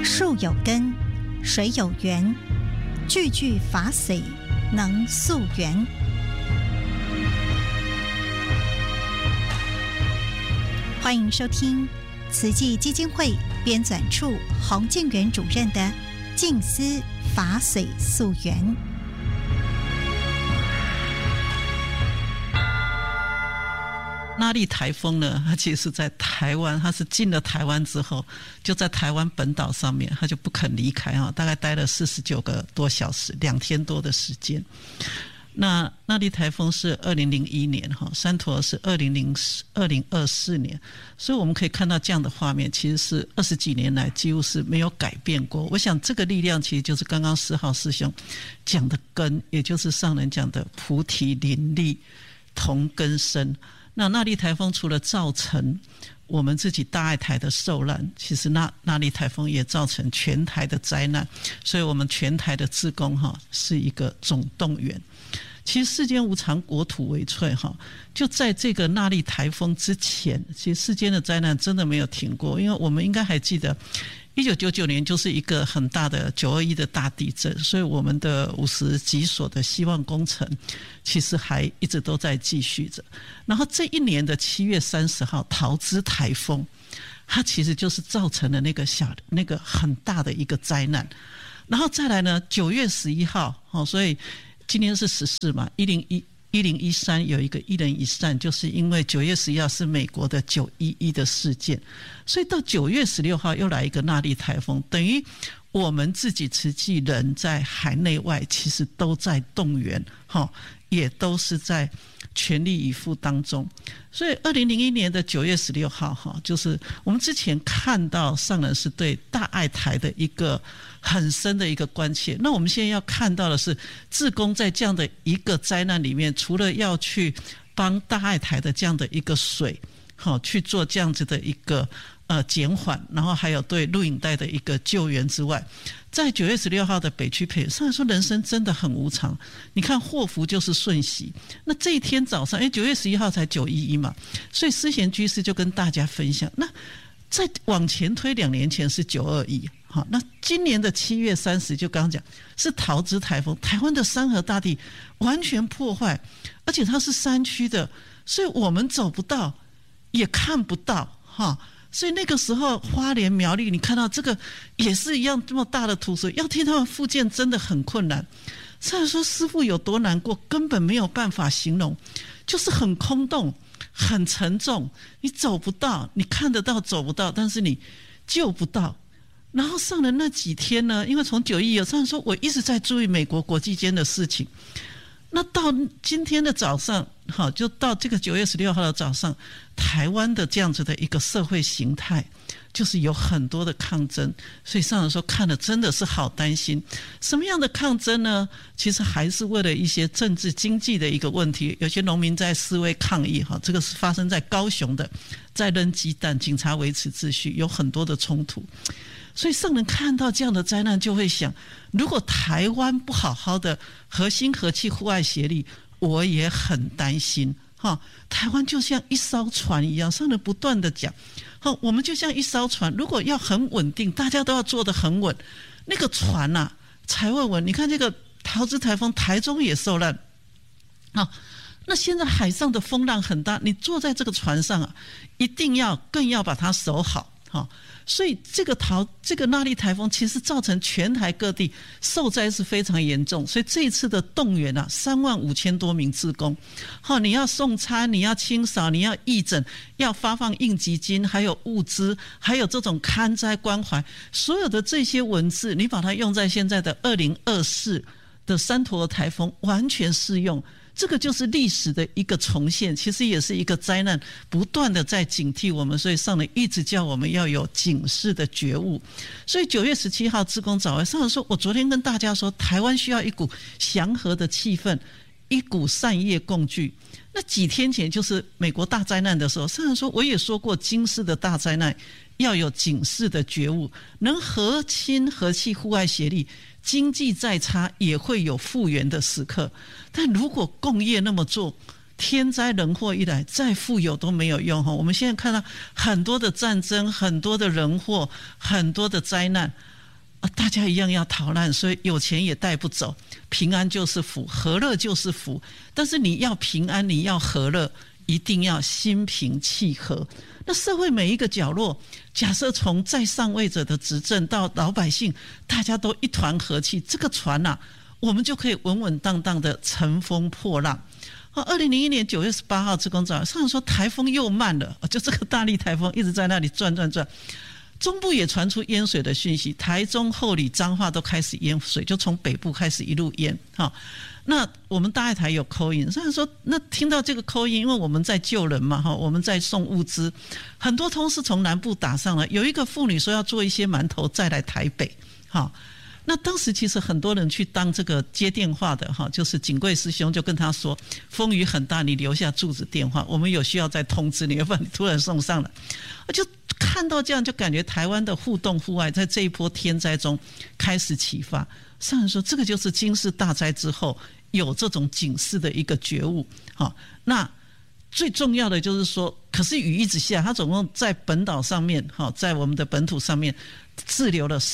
树有根，水有源，句句法髓能溯源。欢迎收听慈济基金会编纂处洪建元主任的《静思法髓溯源》。 那莉台风呢，它其实是在台湾，它是进了台湾之后，就在台湾本岛上面，它就不肯离开啊，大概待了49个多小时，2天多的时间。那莉台风是2001年哈，山陀是2024年，所以我们可以看到这样的画面，其实是20几年来几乎是没有改变过。我想这个力量其实就是刚刚4号师兄讲的根，也就是上人讲的菩提林立同根生。那莉台风除了造成我们自己大爱台的受难，其实那莉台风也造成全台的灾难，所以我们全台的志工是一个总动员。其实世间无常，国土为脆就在这个那莉台风之前，其实世间的灾难真的没有停过。因为我们应该还记得1999年就是一个很大的921的大地震，所以我们的50几所的希望工程其实还一直都在继续着。然后这一年的7月30号桃芝台风，它其实就是造成了那个很大的一个灾难。然后再来呢9月11号所以今年是14嘛，1013有一个一人一善，就是因为9月11号是美国的911的事件，所以到9月16号又来一个那莉台风，等于我们自己慈济人在海内外其实都在动员也都是在全力以赴当中。所以2001年的9月16号就是我们之前看到上人是对大爱台的一个很深的一个关切。那我们现在要看到的是志工在这样的一个灾难里面，除了要去帮大爱台的这样的一个水去做这样子的一个减缓，然后还有对录影带的一个救援之外，在9月16号的北区培，上来说人生真的很无常。你看祸福就是瞬息，那这一天早上9月11号才911嘛，所以思贤居士就跟大家分享，那再往前推2年前是921，那今年的7月30就刚刚讲是桃芝台风，台湾的山河大地完全破坏，而且它是山区的，所以我们走不到也看不到所以那个时候花莲苗栗你看到这个也是一样这么大的土水，要替他们复健真的很困难。虽然说师父有多难过根本没有办法形容，就是很空洞很沉重，你走不到，你看得到走不到，但是你救不到。然后上了那几天呢，因为从911上说我一直在注意美国国际间的事情，那到今天的早上就到这个9月16号的早上，台湾的这样子的一个社会形态就是有很多的抗争，所以上人说看了真的是好担心。什么样的抗争呢？其实还是为了一些政治经济的一个问题，有些农民在示威抗议这个是发生在高雄的，在扔鸡蛋，警察维持秩序，有很多的冲突。所以上人看到这样的灾难就会想，如果台湾不好好的和心和气户外协力，我也很担心台湾就像一艘船一样，上人不断的讲我们就像一艘船，如果要很稳定，大家都要做得很稳，那个船才会稳。你看这个桃芝台风，台中也受难那现在海上的风浪很大，你坐在这个船上一定要更要把它守好所以这个那莉台风其实造成全台各地受灾是非常严重。所以这一次的动员35000多名志工你要送餐，你要清扫，你要义诊，要发放应急金，还有物资，还有这种勘灾关怀，所有的这些文字你把它用在现在的2024的山陀台风完全适用。这个就是历史的一个重现，其实也是一个灾难不断的在警惕我们，所以上人一直叫我们要有警示的觉悟。所以9月17号志工早会，上人说我昨天跟大家说台湾需要一股祥和的气氛，一股善业共聚。那几天前就是美国大灾难的时候，上人说我也说过今世的大灾难要有警示的觉悟，能和心和气户外协力，经济再差也会有复原的时刻。但如果共业那么做，天灾人祸一来，再富有都没有用。我们现在看到很多的战争，很多的人祸，很多的灾难， 大家一样要逃难，所以有钱也带不走，平安就是福，和乐就是福。但是你要平安，你要和乐，一定要心平气和。那社会每一个角落，假设从在上位者的执政到老百姓，大家都一团和气，这个船啊，我们就可以稳稳当当的乘风破浪。2001年9月18号志工早上说台风又慢了，就这个大力台风一直在那里转，中部也传出淹水的讯息，台中、后里、彰化都开始淹水，就从北部开始一路淹。那我们大爱台有 call in， 虽然说那听到这个 call in， 因为我们在救人嘛，我们在送物资，很多通是从南部打上来，有一个妇女说要做一些馒头再来台北。那当时其实很多人去当这个接电话的，就是警贵师兄就跟他说，风雨很大，你留下住址电话，我们有需要再通知你，要不然你突然送上来。就看到这样，就感觉台湾的互动互爱在这一波天灾中开始启发。上人说这个就是经世大灾之后有这种警示的一个觉悟。那最重要的就是说，可是雨一直下，他总共在本岛上面，在我们的本土上面滞留了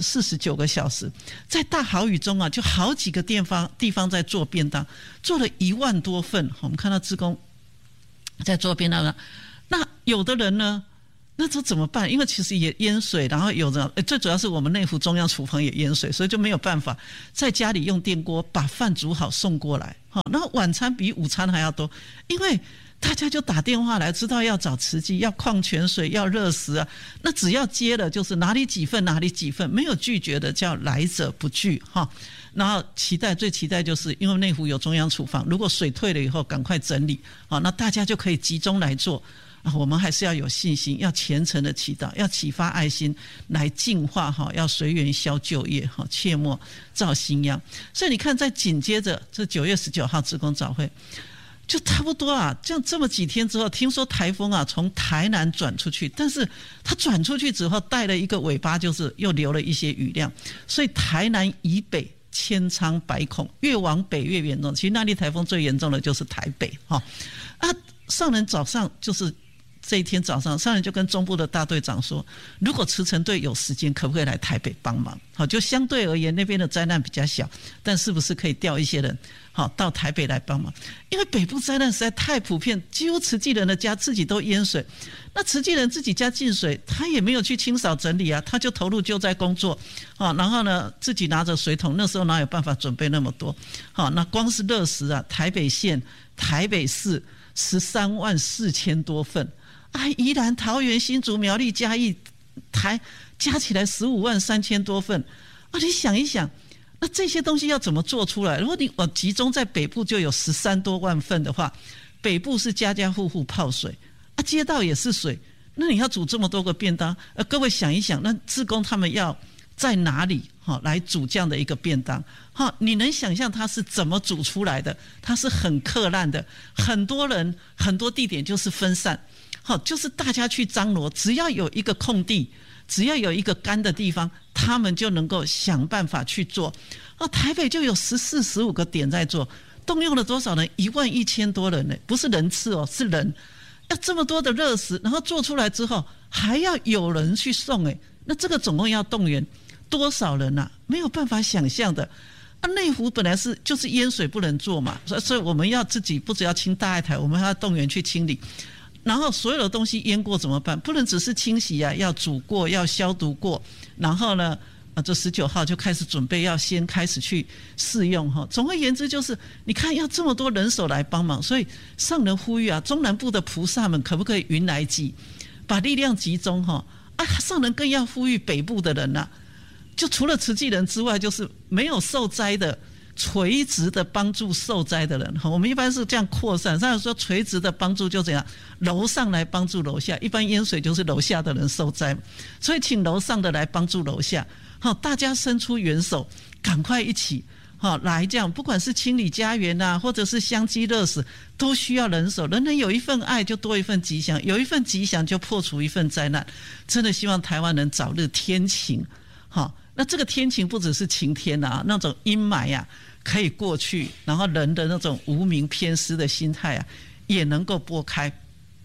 49个小时，在大豪雨中啊，就好几个地方在做便当，做了1万多份。我们看到志工在做便当，那有的人呢，那这怎么办？因为其实也淹水，然后有的最主要是我们内湖中央厨房也淹水，所以就没有办法在家里用电锅把饭煮好送过来。然后晚餐比午餐还要多，因为大家就打电话来，知道要找慈济，要矿泉水，要热食啊。那只要接了，就是哪里几份哪里几份，没有拒绝的，叫来者不拒哈。然后最期待就是因为内湖有中央厨房，如果水退了以后，赶快整理啊，那大家就可以集中来做。我们还是要有信心，要虔诚的祈祷，要启发爱心来净化，要随缘消旧业，切莫造新殃。所以你看，在紧接着这9月19号志工早会，就差不多啊，这么几天之后，听说台风啊从台南转出去，但是它转出去之后带了一个尾巴，就是又留了一些雨量，所以台南以北千疮百孔，越往北越严重。其实那粒台风最严重的就是台北上人早上就是这一天早上，上人就跟中部的大队长说，如果慈诚队有时间，可不可以来台北帮忙？就相对而言那边的灾难比较小，但是不是可以调一些人到台北来帮忙？因为北部灾难实在太普遍，几乎慈济人的家自己都淹水，那慈济人自己家进水，他也没有去清扫整理啊，他就投入救灾工作然后呢自己拿着水桶，那时候哪有办法准备那么多那光是热食啊，台北县台北市13万4千多份宜兰桃园新竹苗栗嘉义加起来15万3千多份你想一想，那这些东西要怎么做出来？如果我集中在北部就有13多万份的话，北部是家家户户泡水街道也是水，那你要煮这么多个便当各位想一想，那志工他们要在哪里来煮这样的一个便当你能想象它是怎么煮出来的？它是很克难的，很多人很多地点就是分散就是大家去张罗，只要有一个空地，只要有一个干的地方，他们就能够想办法去做台北就有14、15个点在做，动用了多少人？11000多人呢，不是人次是人，要这么多的热食，然后做出来之后还要有人去送那这个总共要动员多少人啊？没有办法想象的内湖本来就是淹水不能做嘛，所以我们要自己不只要清大爱台，我们还要动员去清理。然后所有的东西淹过怎么办？不能只是清洗要煮过，要消毒过。然后呢，这19号就开始准备，要先开始去试用总而言之，就是你看要这么多人手来帮忙，所以上人呼吁中南部的菩萨们可不可以云来集，把力量集中上人更要呼吁北部的人就除了慈济人之外，就是没有受灾的。垂直的帮助受灾的人我们一般是这样扩散，上说垂直的帮助就怎样，楼上来帮助楼下，一般淹水就是楼下的人受灾，所以请楼上的来帮助楼下大家伸出援手，赶快一起来这样，不管是清理家园或者是香积热食，都需要人手，人人有一份爱就多一份吉祥，有一份吉祥就破除一份灾难。真的希望台湾能早日天晴那这个天晴不只是晴天那种阴霾可以过去，然后人的那种无明偏私的心态也能够拨开。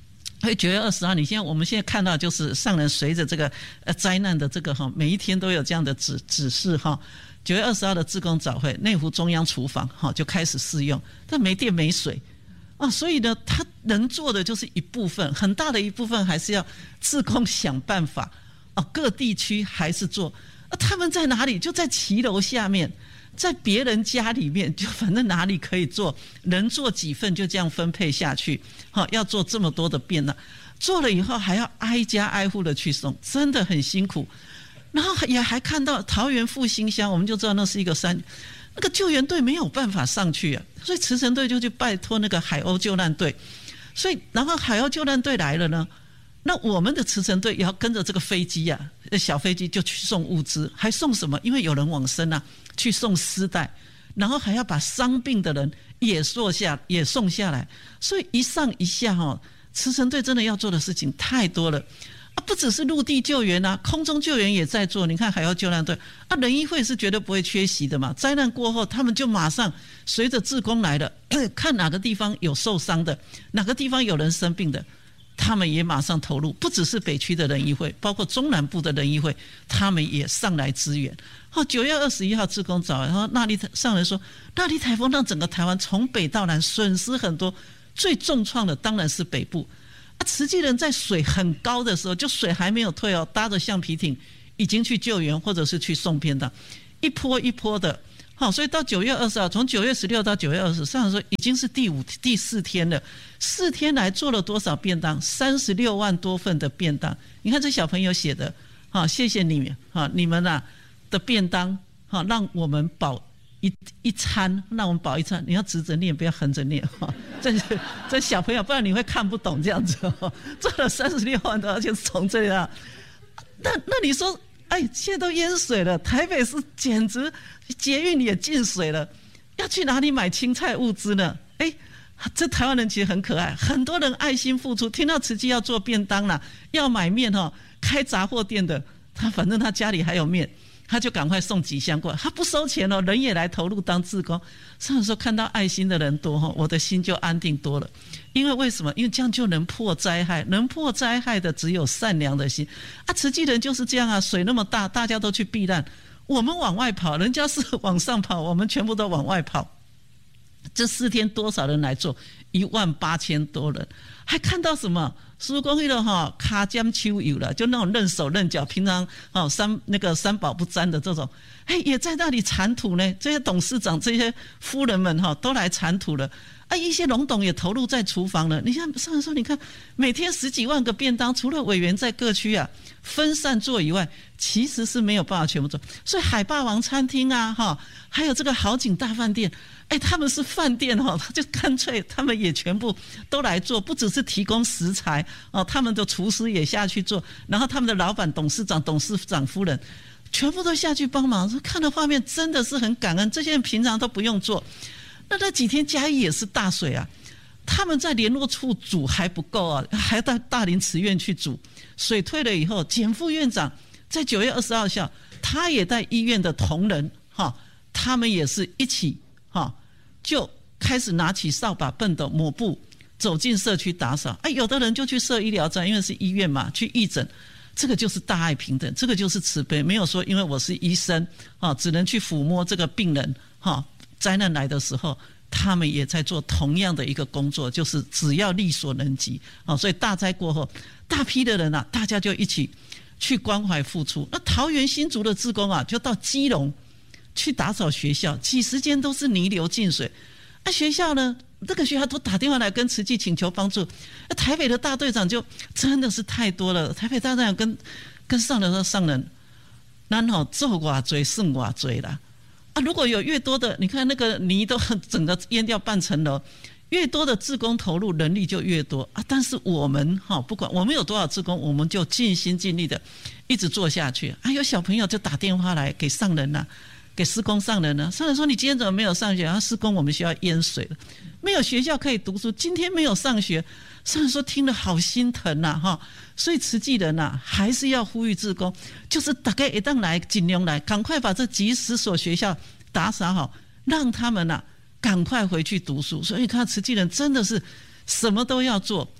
所以9月20号，我们现在看到就是上人随着这个灾难的这个每一天都有这样的指示9月20号的志工早会，内湖中央厨房就开始试用，但没电没水所以呢，他能做的就是一部分，很大的一部分还是要志工想办法各地区还是做他们在哪里？就在骑楼下面，在别人家里面，就反正哪里可以做，能做几份就这样分配下去要做这么多的便当，做了以后还要挨家挨户的去送，真的很辛苦。然后也还看到桃园复兴乡，我们就知道那是一个山，那个救援队没有办法上去所以慈诚队就去拜托那个海鸥救难队，所以然后海鸥救难队来了呢，那我们的慈诚队也要跟着这个飞机小飞机就去送物资，还送什么？因为有人往生去送丝带，然后还要把伤病的人也送下来，所以一上一下慈诚队真的要做的事情太多了不只是陆地救援空中救援也在做。你看海鸥救难队人医会是绝对不会缺席的嘛。灾难过后，他们就马上随着志工来了，看哪个地方有受伤的，哪个地方有人生病的，他们也马上投入。不只是北区的人医会，包括中南部的人医会，他们也上来支援。9月21号志工早会，然后那里上人说，那里台风让整个台湾从北到南损失很多，最重创的当然是北部。慈济人在水很高的时候，就水还没有退搭着橡皮艇已经去救援或者是去送便当，一波一波的所以到9月20号，从9月16到9月20，上人说已经是第4天了，4天来做了多少便当？36万多份的便当。你看这小朋友写的谢谢你们你们的便当让我们饱一餐，让我们饱一餐。你要直着念，不要横着念这小朋友，不然你会看不懂这样子做了36万多，而且是从这样。那你说，现在都淹水了，台北市简直捷运也进水了，要去哪里买青菜物资呢？这台湾人其实很可爱，很多人爱心付出。听到慈济要做便当啦，要买面开杂货店的，反正他家里还有面，他就赶快送几箱过来，他不收钱人也来投入当志工。上次说看到爱心的人多我的心就安定多了。因为什么？因为这样就能破灾害，能破灾害的只有善良的心慈济人就是这样水那么大，大家都去避难，我们往外跑，人家是往上跑，我们全部都往外跑。这4天多少人来做？18000多人。还看到什么？师父说那个卡尖秋油了，就那种认手认脚，平常三宝不沾的这种，也在那里铲土呢。这些董事长、这些夫人们都来铲土了。一些龙董也投入在厨房了。你看上人说，你看每天10几万个便当，除了委员在各区分散做以外，其实是没有办法全部做。所以海霸王餐厅还有这个好景大饭店，他们是饭店就干脆他们也全部都来做，不只是提供食材他们的厨师也下去做，然后他们的老板、董事长夫人全部都下去帮忙。看的画面真的是很感恩，这些人平常都不用做。那几天嘉义也是大水他们在联络处煮还不够还到大林慈院去煮。水退了以后，简副院长在9月20号下，他也带医院的同仁他们也是一起就开始拿起扫把、畚斗、抹布，走进社区打扫。有的人就去设医疗站，因为是医院嘛，去义诊。这个就是大爱平等，这个就是慈悲，没有说因为我是医生只能去抚摸这个病人灾难来的时候，他们也在做同样的一个工作，就是只要力所能及所以大灾过后，大批的人大家就一起去关怀付出。那桃园新竹的志工就到基隆去打扫学校，几十间都是泥流进水。学校呢，这个学校都打电话来跟慈济请求帮助。台北的大队长就真的是太多了，台北大队长跟上人说，上人咱做多少算多少啦。如果有越多的，你看那个泥都整个淹掉半层楼，越多的志工投入，人力就越多但是我们不管我们有多少志工，我们就尽心尽力的一直做下去。有小朋友就打电话来给上人给师公上人上人说，你今天怎么没有上学？师公我们学校淹水了，没有学校可以读书，今天没有上学。上人说听了好心疼所以慈济人还是要呼吁志工，就是大家一旦来尽量来，赶快把这几10所学校打扫好，让他们赶快回去读书。所以看慈济人真的是什么都要做。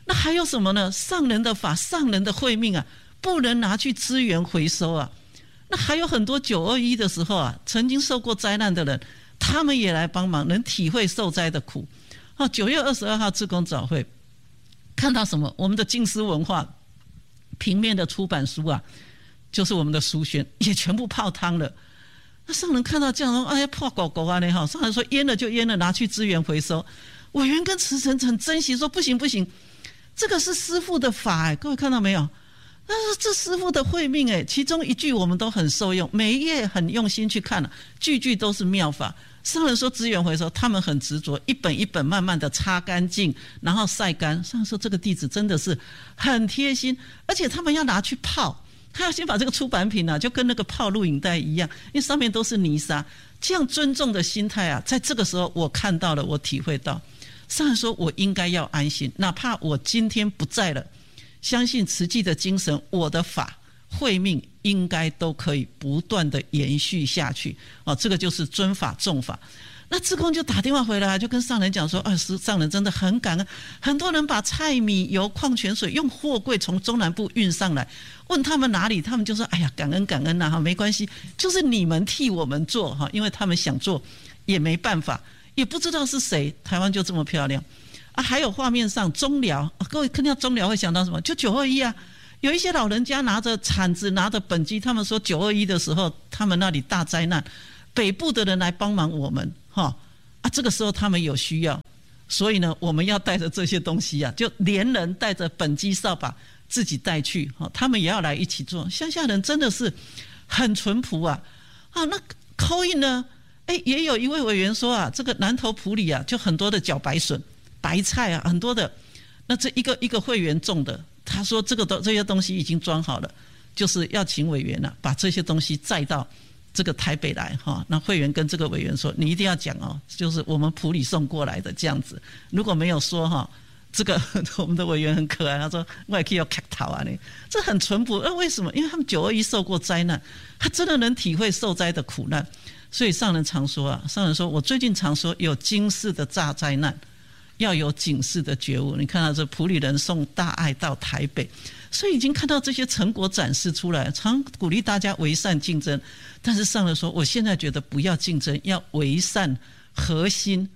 那还有什么呢？上人的法，上人的慧命啊，不能拿去资源回收啊。那还有很多921的时候啊，曾经受过灾难的人，他们也来帮忙，能体会受灾的苦。9月22号志工早会，看到什么？我们的静思文化平面的出版书啊，就是我们的书轩也全部泡汤了。那上人看到这样说，哎呀，破狗狗啊！哈，上人说淹了就淹了，拿去资源回收。委员跟慈诚很珍惜，说不行不行，这个是师父的法各位看到没有？但是这师父的慧命其中一句我们都很受用，每一页很用心去看句句都是妙法。上人说资源回收，他们很执着，一本一本慢慢的擦干净，然后晒干。上人说这个弟子真的是很贴心，而且他们要拿去泡。他要先把这个出版品就跟那个泡录影带一样，因为上面都是泥沙，这样尊重的心态在这个时候我看到了，我体会到。上人说我应该要安心，哪怕我今天不在了，相信慈济的精神，我的法慧命应该都可以不断的延续下去这个就是尊法重法。那志工就打电话回来，就跟上人讲说上人真的很感恩，很多人把菜米油矿泉水用货柜从中南部运上来，问他们哪里，他们就说哎呀感恩感恩没关系，就是你们替我们做因为他们想做也没办法，也不知道是谁，台湾就这么漂亮还有画面上中寮各位看到中寮会想到什么？就921有一些老人家拿着铲子拿着本机，他们说921的时候他们那里大灾难，北部的人来帮忙我们这个时候他们有需要，所以呢我们要带着这些东西就连人带着本机扫把自己带去他们也要来一起做。乡下人真的是很淳朴那call in呢也有一位委员说这个南投埔里就很多的茭白笋白菜很多的，那这一个会员种的，他说这些东西已经装好了，就是要请委员把这些东西载到这个台北来那会员跟这个委员说，你一定要讲就是我们埔里送过来的这样子，如果没有说这个我们的委员很可爱，他说我也可以要砍头这很淳朴。为什么？因为他们921受过灾难，他真的能体会受灾的苦难，所以上人常说上人说我最近常说，有今世的大灾难，要有警示的觉悟。你看到这埔里人送大爱到台北，所以已经看到这些成果展示出来，常鼓励大家为善竞争。但是上人说我现在觉得不要竞争，要为善核心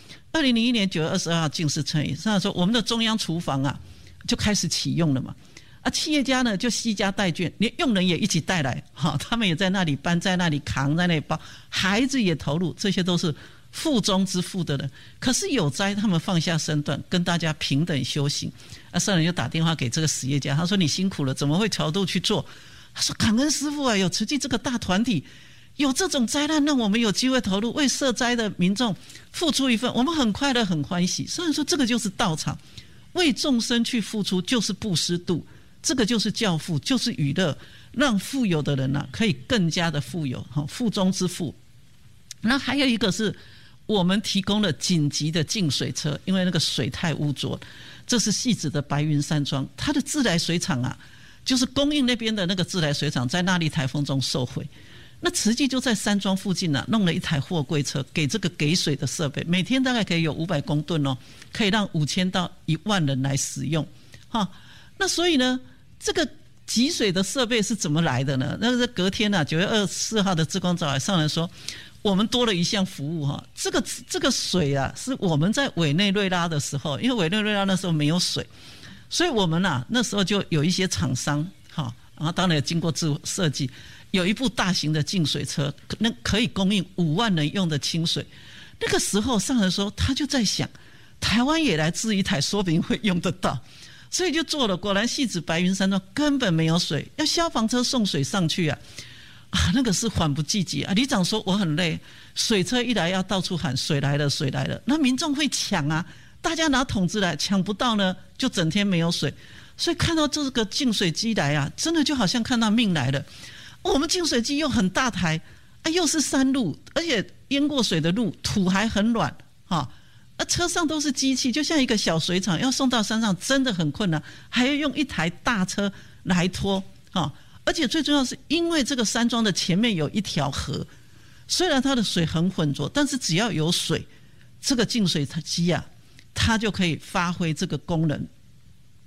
2001年9月22号净世成仪，上人说我们的中央厨房就开始启用了嘛企业家呢就悉家带眷，连用人也一起带来他们也在那里搬，在那里扛，在那里包，孩子也投入，这些都是腹中之父的人。可是有灾他们放下身段，跟大家平等修行上人就打电话给这个实业家，他说你辛苦了，怎么会调度去做？他说感恩师父有慈济这个大团体，有这种灾难让我们有机会投入，为受灾的民众付出一份，我们很快乐很欢喜。上人说这个就是道场，为众生去付出就是布施度，这个就是教富，就是娱乐，让富有的人可以更加的富有，富中之富。那还有一个是我们提供了紧急的净水车，因为那个水太污浊。这是汐止的白云山庄，它的自来水厂就是供应那边的那个自来水厂在那莉台风中受毁，那慈济就在山庄附近弄了一台货柜车，给这个给水的设备，每天大概可以有500公吨可以让5000到1万人来使用那所以呢这个集水的设备是怎么来的呢？那是隔天9月24号的志工早会上来说，我们多了一项服务这个水是我们在委内瑞拉的时候，因为委内瑞拉那时候没有水，所以我们那时候就有一些厂商然后当然也经过自设计，有一部大型的净水车，可以供应5万人用的清水。那个时候上人说他就在想，台湾也来制一台，说不定会用得到，所以就做了。果然汐止白云山庄根本没有水，要消防车送水上去那个是缓不济急里长说我很累，水车一来要到处喊水来了水来了，那民众会抢大家拿桶子来，抢不到呢就整天没有水。所以看到这个净水机来真的就好像看到命来了。我们净水机又很大台又是山路，而且淹过水的路，土还很软车上都是机器，就像一个小水厂，要送到山上真的很困难，还要用一台大车来拖而且最重要是因为这个山庄的前面有一条河，虽然它的水很浑浊，但是只要有水，这个净水机它就可以发挥这个功能。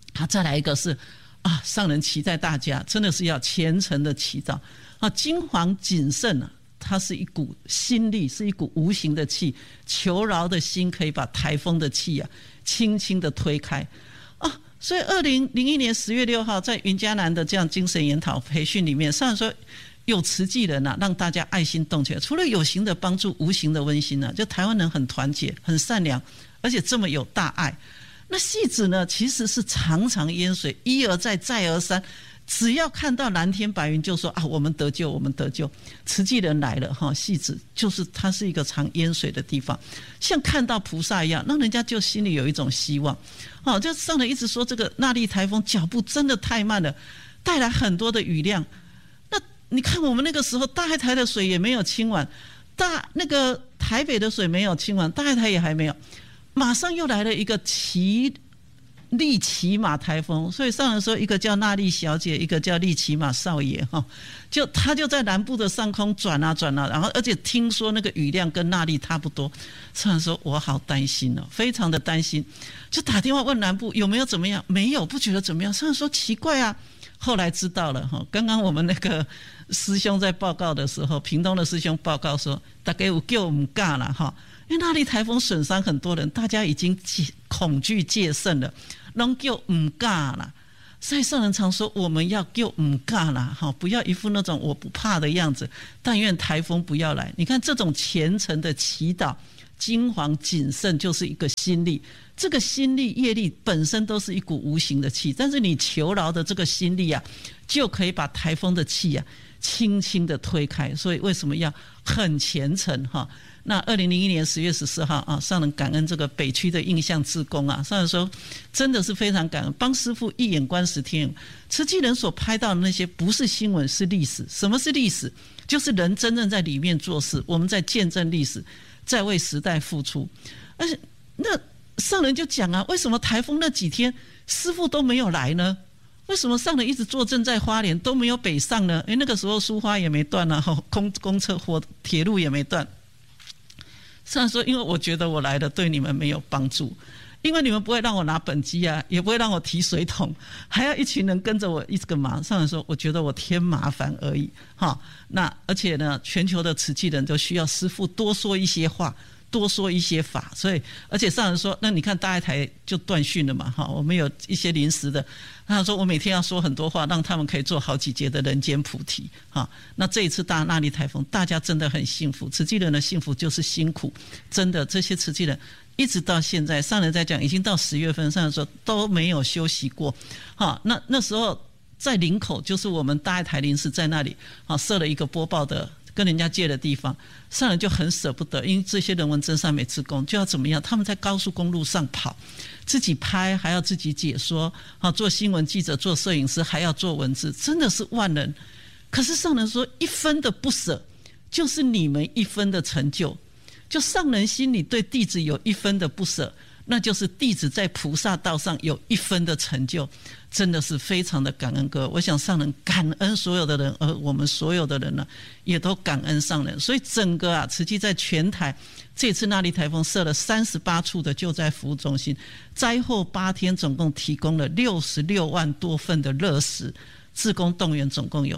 再来一个是上人期待大家真的是要虔诚的祈祷金黄谨慎它是一股心力，是一股无形的气，求饶的心可以把台风的气轻轻的推开所以2001年10月6号在云嘉南的这样精神研讨培训里面，上人说有慈济人让大家爱心动起来，除了有形的帮助，无形的温馨就台湾人很团结很善良，而且这么有大爱。那戏子呢其实是常常淹水，一而再再而三，只要看到蓝天白云就说我们得救我们得救。慈济人来了戏子就是它是一个常淹水的地方，像看到菩萨一样，让人家就心里有一种希望就上人一直说这个那莉台风脚步真的太慢了，带来很多的雨量。那你看我们那个时候大海台的水也没有清完，那个台北的水没有清完，大海台也还没有，马上又来了一个利奇马台风，所以上人说一个叫那莉小姐，一个叫利奇马少爷他就在南部的上空转转然后而且听说那个雨量跟那莉差不多。上人说我好担心非常的担心，就打电话问南部有没有怎么样，没有，不觉得怎么样。上人说奇怪后来知道了刚刚我们那个师兄在报告的时候，屏东的师兄报告说大概有叫我们尬了因为那莉台风损伤很多人，大家已经恐惧戒慎了，都叫不敢了。所以上人常说我们要叫不敢了不要一副那种我不怕的样子，但愿台风不要来。你看这种虔诚的祈祷，金黄谨慎就是一个心力，这个心力业力本身都是一股无形的气，但是你求饶的这个心力就可以把台风的气轻轻的推开。所以为什么要很虔诚那2001年10月14号上人感恩这个北区的印象志工上人说真的是非常感恩，帮师父一眼观10天。慈济人所拍到的那些不是新闻，是历史。什么是历史？就是人真正在里面做事，我们在见证历史，在为时代付出。而且那上人就讲为什么台风那几天师父都没有来呢？为什么上人一直坐镇在花莲都没有北上呢？那个时候苏花也没断公车铁路也没断。上人说因为我觉得我来的对你们没有帮助，因为你们不会让我拿本机也不会让我提水桶，还要一群人跟着我一个忙。上人说我觉得我添麻烦而已那而且呢全球的慈济人都需要师父多说一些话，多说一些法。所以而且上人说那你看大爱台就断讯了嘛我们有一些临时的，他说我每天要说很多话，让他们可以做好几节的人间菩提那这一次大那莉台风大家真的很幸福，慈济人的幸福就是辛苦，真的这些慈济人一直到现在，上人在讲已经到10月份，上人说都没有休息过那时候在林口，就是我们大爱台林寺在那里设了一个播报的跟人家借的地方，上人就很舍不得，因为这些人文真善美志工就要怎么样，他们在高速公路上跑，自己拍还要自己解说做新闻记者做摄影师还要做文字，真的是万人。可是上人说一分的不舍就是你们一分的成就，就上人心里对弟子有一分的不舍，那就是弟子在菩萨道上有一分的成就，真的是非常的感恩各位。我想上人感恩所有的人，而我们所有的人呢也都感恩上人。所以整个慈济在全台这次那莉台风设了38处的救灾服务中心，灾后8天总共提供了66万多份的热食，志工动员总共有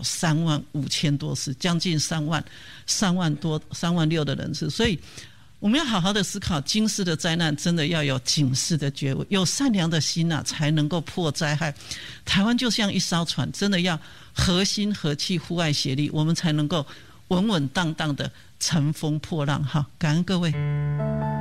35000多次，将近3万多3万6的人次。所以我们要好好的思考，今世的灾难真的要有警示的觉悟，有善良的心才能够破灾害。台湾就像一艘船，真的要合心合气互爱协力，我们才能够稳稳当当的乘风破浪。好，感恩各位。